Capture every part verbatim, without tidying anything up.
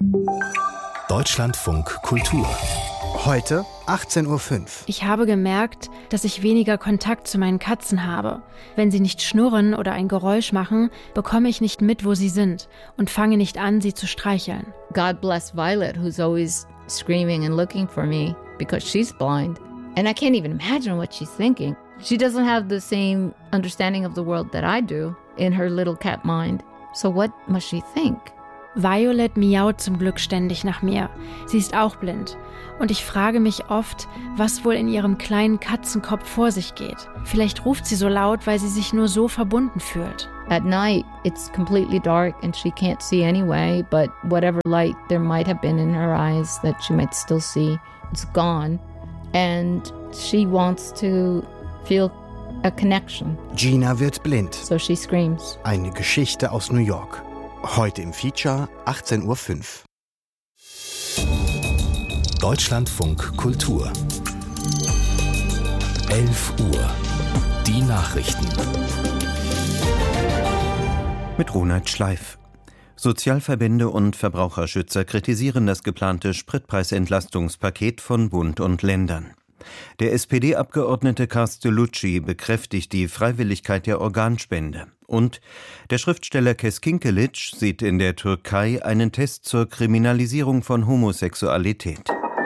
Deutschlandfunk Kultur. Heute achtzehn Uhr fünf. Ich habe gemerkt, dass ich weniger Kontakt zu meinen Katzen habe. Wenn sie nicht schnurren oder ein Geräusch machen, bekomme ich nicht mit, wo sie sind und fange nicht an, sie zu streicheln. God bless Violet, who's always screaming and looking for me because she's blind. And I can't even imagine what she's thinking. She doesn't have the same understanding of the world that I do in her little cat mind. So what must she think? Violet miaut zum Glück ständig nach mir. Sie ist auch blind. Und ich frage mich oft, was wohl in ihrem kleinen Katzenkopf vor sich geht. Vielleicht ruft sie so laut, weil sie sich nur so verbunden fühlt. At night, it's completely dark and she can't see anyway, but whatever light there might have been in her eyes that she might still see, it's gone. And she wants to feel a connection. Gina wird blind. So she screams. Eine Geschichte aus New York. Heute im Feature achtzehn Uhr fünf. Deutschlandfunk Kultur. elf Uhr. Die Nachrichten. Mit Ronald Schleif. Sozialverbände und Verbraucherschützer kritisieren das geplante Spritpreisentlastungspaket von Bund und Ländern. Der S P D-Abgeordnete Castellucci bekräftigt die Freiwilligkeit der Organspende. Und der Schriftsteller Keskinkelic sieht in der Türkei einen Test zur Kriminalisierung von Homosexualität.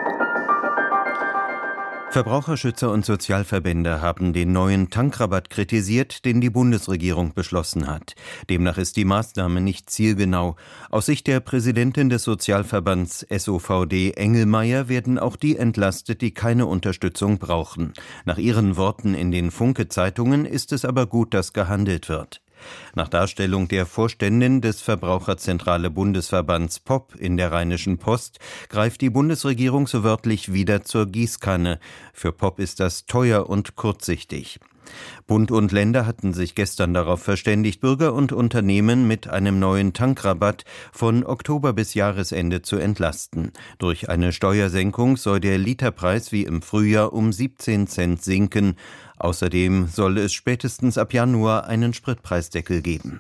Verbraucherschützer und Sozialverbände haben den neuen Tankrabatt kritisiert, den die Bundesregierung beschlossen hat. Demnach ist die Maßnahme nicht zielgenau. Aus Sicht der Präsidentin des Sozialverbands S O V D Engelmeier werden auch die entlastet, die keine Unterstützung brauchen. Nach ihren Worten in den Funke-Zeitungen ist es aber gut, dass gehandelt wird. Nach Darstellung der Vorständin des Verbraucherzentrale Bundesverbands P O P in der Rheinischen Post greift die Bundesregierung so wörtlich wieder zur Gießkanne. Für P O P ist das teuer und kurzsichtig. Bund und Länder hatten sich gestern darauf verständigt, Bürger und Unternehmen mit einem neuen Tankrabatt von Oktober bis Jahresende zu entlasten. Durch eine Steuersenkung soll der Literpreis wie im Frühjahr um siebzehn Cent sinken. Außerdem soll es spätestens ab Januar einen Spritpreisdeckel geben.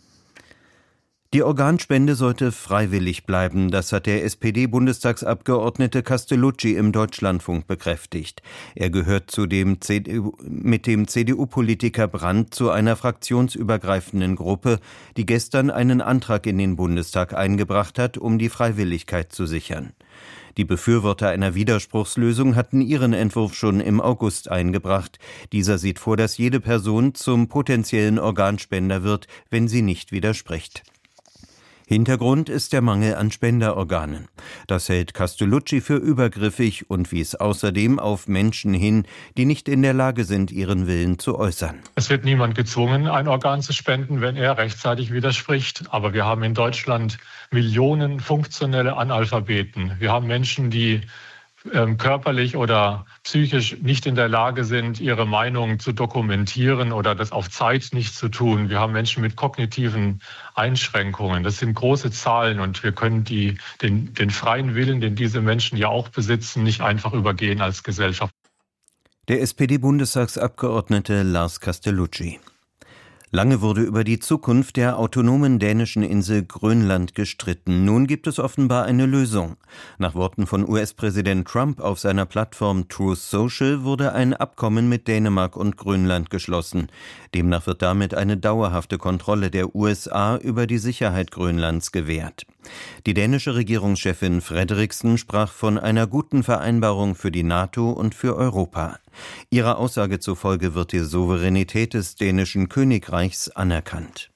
Die Organspende sollte freiwillig bleiben, das hat der S P D-Bundestagsabgeordnete Castellucci im Deutschlandfunk bekräftigt. Er gehört zu dem C D U, mit dem C D U-Politiker Brandt zu einer fraktionsübergreifenden Gruppe, die gestern einen Antrag in den Bundestag eingebracht hat, um die Freiwilligkeit zu sichern. Die Befürworter einer Widerspruchslösung hatten ihren Entwurf schon im August eingebracht. Dieser sieht vor, dass jede Person zum potenziellen Organspender wird, wenn sie nicht widerspricht. Hintergrund ist der Mangel an Spenderorganen. Das hält Castellucci für übergriffig und wies außerdem auf Menschen hin, die nicht in der Lage sind, ihren Willen zu äußern. Es wird niemand gezwungen, ein Organ zu spenden, wenn er rechtzeitig widerspricht. Aber wir haben in Deutschland Millionen funktionelle Analphabeten. Wir haben Menschen, die ähm, körperlich oder psychisch nicht in der Lage sind, ihre Meinung zu dokumentieren oder das auf Zeit nicht zu tun. Wir haben Menschen mit kognitiven Einschränkungen. Das sind große Zahlen und wir können die, den, den freien Willen, den diese Menschen ja auch besitzen, nicht einfach übergehen als Gesellschaft. Der S P D-Bundestagsabgeordnete Lars Castellucci. Lange wurde über die Zukunft der autonomen dänischen Insel Grönland gestritten. Nun gibt es offenbar eine Lösung. Nach Worten von U S-Präsident Trump auf seiner Plattform Truth Social wurde ein Abkommen mit Dänemark und Grönland geschlossen. Demnach wird damit eine dauerhafte Kontrolle der U S A über die Sicherheit Grönlands gewährt. Die dänische Regierungschefin Frederiksen sprach von einer guten Vereinbarung für die NATO und für Europa. Ihrer Aussage zufolge wird die Souveränität des dänischen Königreichs anerkannt.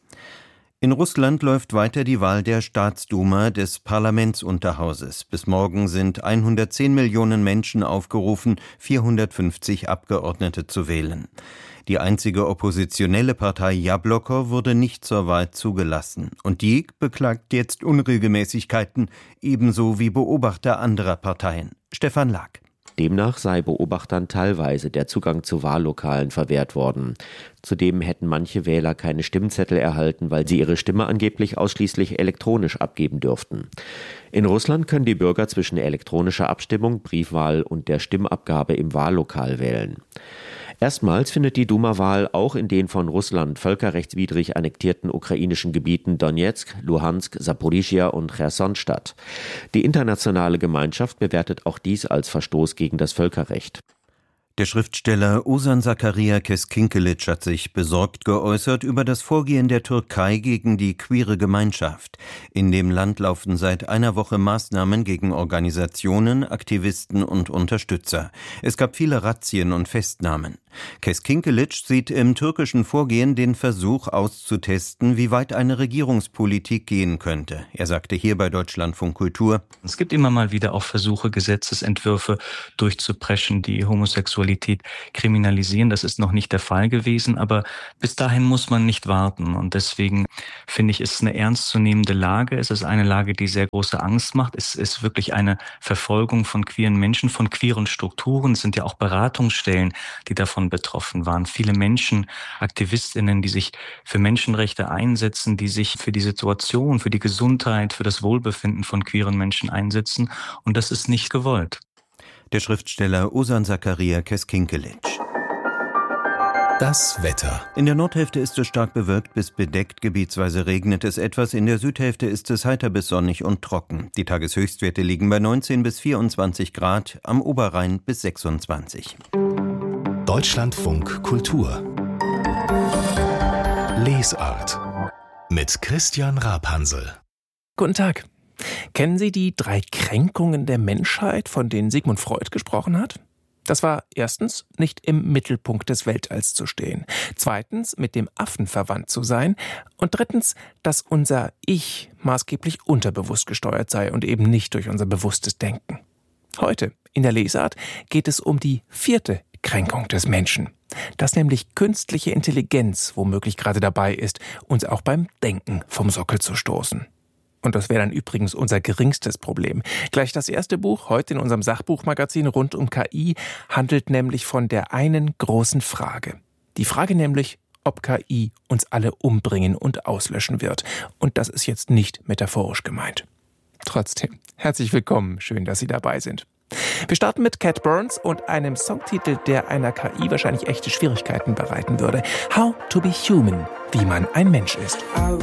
In Russland läuft weiter die Wahl der Staatsduma, des Parlamentsunterhauses. Bis morgen sind hundertzehn Millionen Menschen aufgerufen, vierhundertfünfzig Abgeordnete zu wählen. Die einzige oppositionelle Partei Jabloko wurde nicht zur Wahl zugelassen. Und die beklagt jetzt Unregelmäßigkeiten, ebenso wie Beobachter anderer Parteien. Stefan Lag. Demnach sei Beobachtern teilweise der Zugang zu Wahllokalen verwehrt worden. Zudem hätten manche Wähler keine Stimmzettel erhalten, weil sie ihre Stimme angeblich ausschließlich elektronisch abgeben dürften. In Russland können die Bürger zwischen elektronischer Abstimmung, Briefwahl und der Stimmabgabe im Wahllokal wählen. Erstmals findet die Duma-Wahl auch in den von Russland völkerrechtswidrig annektierten ukrainischen Gebieten Donezk, Luhansk, Saporischschja und Cherson statt. Die internationale Gemeinschaft bewertet auch dies als Verstoß gegen das Völkerrecht. Der Schriftsteller Ozan Zakaria Keskinkelic hat sich besorgt geäußert über das Vorgehen der Türkei gegen die queere Gemeinschaft. In dem Land laufen seit einer Woche Maßnahmen gegen Organisationen, Aktivisten und Unterstützer. Es gab viele Razzien und Festnahmen. Keskinkelic sieht im türkischen Vorgehen den Versuch auszutesten, wie weit eine Regierungspolitik gehen könnte. Er sagte hier bei Deutschlandfunk Kultur: Es gibt immer mal wieder auch Versuche, Gesetzesentwürfe durchzupreschen, die Homosexualität kriminalisieren. Das ist noch nicht der Fall gewesen, aber bis dahin muss man nicht warten. Und deswegen finde ich, es ist eine ernstzunehmende Lage. Es ist eine Lage, die sehr große Angst macht. Es ist wirklich eine Verfolgung von queeren Menschen, von queeren Strukturen. Es sind ja auch Beratungsstellen, die davon betroffen waren. Viele Menschen, AktivistInnen, die sich für Menschenrechte einsetzen, die sich für die Situation, für die Gesundheit, für das Wohlbefinden von queeren Menschen einsetzen. Und das ist nicht gewollt. Der Schriftsteller Ozan Zakaria Keskinkelic. Das Wetter. In der Nordhälfte ist es stark bewölkt bis bedeckt, gebietsweise regnet es etwas, in der Südhälfte ist es heiter bis sonnig und trocken. Die Tageshöchstwerte liegen bei neunzehn bis vierundzwanzig Grad, am Oberrhein bis sechsundzwanzig. Deutschlandfunk Kultur. Lesart mit Christian Rapansel. Guten Tag. Kennen Sie die drei Kränkungen der Menschheit, von denen Sigmund Freud gesprochen hat? Das war erstens, nicht im Mittelpunkt des Weltalls zu stehen, zweitens, mit dem Affen verwandt zu sein und drittens, dass unser Ich maßgeblich unterbewusst gesteuert sei und eben nicht durch unser bewusstes Denken. Heute in der Lesart geht es um die vierte Kränkung des Menschen, dass nämlich künstliche Intelligenz womöglich gerade dabei ist, uns auch beim Denken vom Sockel zu stoßen. Und das wäre dann übrigens unser geringstes Problem. Gleich das erste Buch, heute in unserem Sachbuchmagazin rund um K I, handelt nämlich von der einen großen Frage. Die Frage nämlich, ob K I uns alle umbringen und auslöschen wird. Und das ist jetzt nicht metaphorisch gemeint. Trotzdem, herzlich willkommen, schön, dass Sie dabei sind. Wir starten mit Cat Burns und einem Songtitel, der einer K I wahrscheinlich echte Schwierigkeiten bereiten würde. How to be human, wie man ein Mensch ist.